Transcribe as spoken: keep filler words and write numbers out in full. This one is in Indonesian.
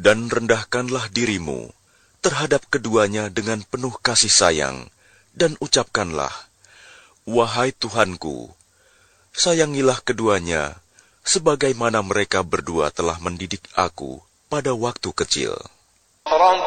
Dan rendahkanlah dirimu terhadap keduanya dengan penuh kasih sayang, dan ucapkanlah, Wahai Tuhanku, sayangilah keduanya, sebagaimana mereka berdua telah mendidik aku pada waktu kecil.